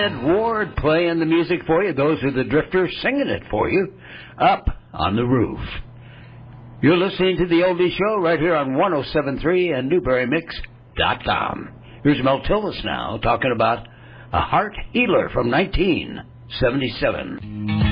Ed Ward playing the music for you. Those are the Drifters singing it for you up on the roof. You're listening to the Oldie Show right here on 107.3 and NewberryMix.com. Here's Mel Tillis now talking about A Heart Healer from 1977.